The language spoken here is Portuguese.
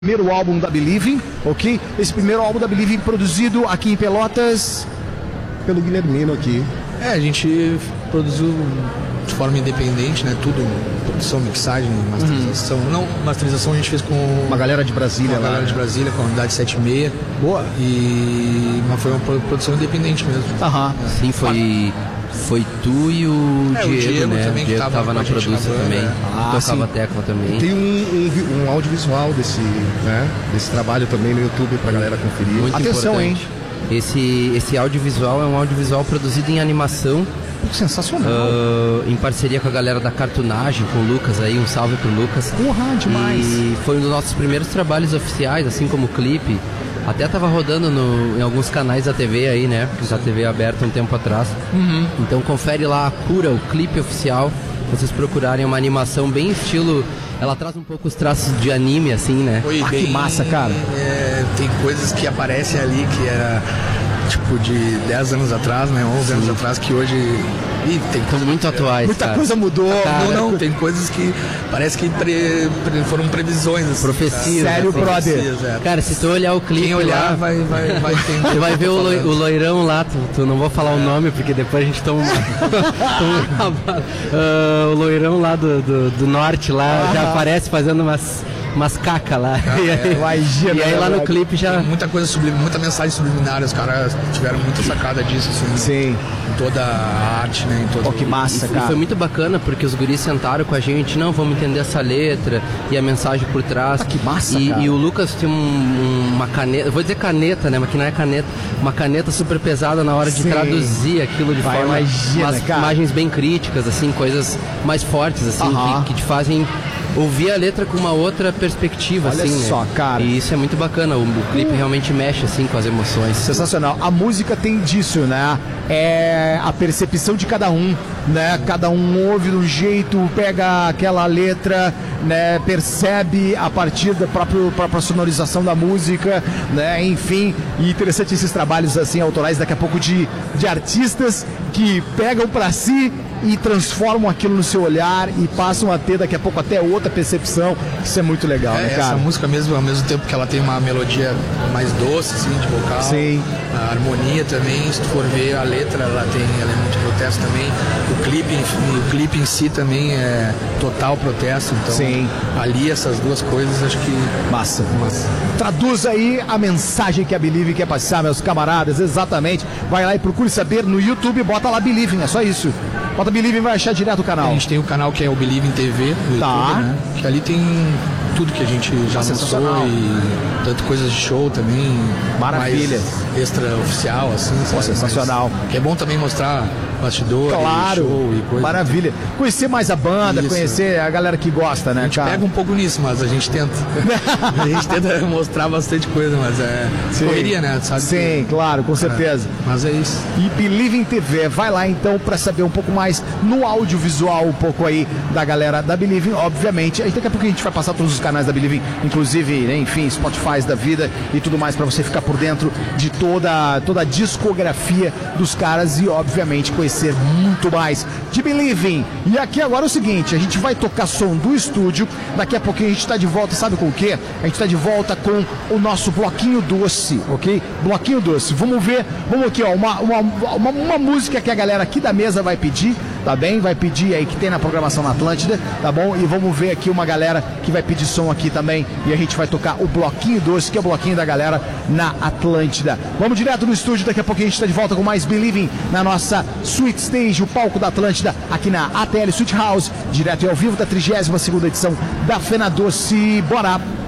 Primeiro álbum da Believing, ok? Esse primeiro álbum da Believing produzido aqui em Pelotas pelo Guilhermino aqui. A gente produziu de forma independente, né? Tudo, produção, mixagem, masterização. Não, masterização a gente fez com uma galera de Brasília lá. Galera de Brasília, com a unidade 76. Boa. Mas foi uma produção independente mesmo. Aham. Sim, foi tu e o Diego, né? Também, o Diego que tava na produção também. Tocava tecla também. Tem um audiovisual desse trabalho também no YouTube pra galera conferir. Muito Atenção, importante. Esse audiovisual é um audiovisual produzido em animação. Sensacional. Em parceria com a galera da Cartunagem, com o Lucas aí, um salve pro Lucas. Porra, demais. E foi um dos nossos primeiros trabalhos oficiais, assim como o clipe. Até tava rodando em alguns canais da TV aí, né? Da TV aberta um tempo atrás. Então confere lá a Cura, o clipe oficial. Vocês procurarem uma animação bem estilo... Ela traz um pouco os traços de anime, assim, né? Que massa, cara. Tem coisas que aparecem ali que era tipo de 10 anos atrás, né? 11 anos atrás, que hoje... tem coisas muito atuais. Muita cara. coisa mudou. Não, tem coisas que parece que foram previsões. Assim, profecias. Sério, né? brother. Cara, se tu olhar o clipe. Quem olhar lá, vai entender. Tu vai ver o loirão lá, tu não vou falar o nome, porque depois a gente toma o loirão lá do norte lá já aparece fazendo umas cacas lá. E aí lá no clipe já... Tem muita coisa muita mensagem subliminar, os caras tiveram muita sacada disso, assim. Sim. Em toda a arte, né? Que massa, cara. E foi muito bacana, porque os guris sentaram com a gente, não, vamos entender essa letra e a mensagem por trás. Que massa, cara. E o Lucas tinha uma caneta, eu vou dizer caneta, né, mas que não é caneta, uma caneta super pesada na hora de traduzir aquilo de forma... umas imagens bem críticas, assim, coisas mais fortes, assim, que te fazem... ouvir a letra com uma outra perspectiva. Olha assim, só, né? cara. E isso é muito bacana, o clipe realmente mexe assim com as emoções. Sensacional. A música tem disso, né? É a percepção de cada um, né? Cada um ouve de um jeito, pega aquela letra, né? Percebe a partir da própria sonorização da música, né? Enfim, e interessante esses trabalhos assim autorais daqui a pouco de artistas que pegam pra si e transformam aquilo no seu olhar e passam a ter daqui a pouco até outra percepção. Isso é muito legal, né, cara? Essa música mesmo, ao mesmo tempo que ela tem uma melodia mais doce, assim, de vocal. Sim. A harmonia também, se tu for ver a letra, ela tem elemento de protesto também. O clipe em si também é total protesto. Então, sim, ali essas duas coisas, acho que... Massa. Traduz aí a mensagem que a Believing quer passar, meus camaradas, exatamente. Vai lá e procure saber no YouTube, bota lá Believing, é só isso. Bota Believing e vai achar direto o canal. A gente tem o canal que é o Believing TV no YouTube, né? Que ali tem tudo que a gente já lançou e tanto coisas de show também. Maravilha. Mais extra oficial, assim. Sensacional. Que é bom também mostrar bastidor, claro, show e coisa. Maravilha. Conhecer mais a banda, conhecer a galera que gosta, né, cara? A gente pega um pouco nisso, mas a gente tenta. A gente tenta mostrar bastante coisa, mas é correria, né? Sabe? Sim, claro, com certeza. Mas é isso. E Believing TV, vai lá então pra saber um pouco mais no audiovisual, um pouco aí da galera da Believing, obviamente. Aí daqui a pouco a gente vai passar todos os canais da Believing, inclusive, né, enfim, Spotify da vida e tudo mais, pra você ficar por dentro de toda a discografia dos caras e, obviamente, conhecer muito mais de Believing. E aqui agora é o seguinte, a gente vai tocar som do estúdio, daqui a pouquinho a gente tá de volta, sabe com o quê? A gente tá de volta com o nosso bloquinho doce, ok? Bloquinho doce. Vamos aqui, ó, uma música que a galera aqui da mesa vai pedir, tá bem? Vai pedir aí, que tem na programação na Atlântida, tá bom? E vamos ver aqui uma galera que vai pedir som aqui também, e a gente vai tocar o bloquinho doce, que é o bloquinho da galera na Atlântida. Vamos direto no estúdio, daqui a pouquinho a gente tá de volta com mais Believing na nossa Sweet Stage, o palco da Atlântida, aqui na ATL Sweet House, direto e ao vivo da 32ª edição da Fena Doce. Bora!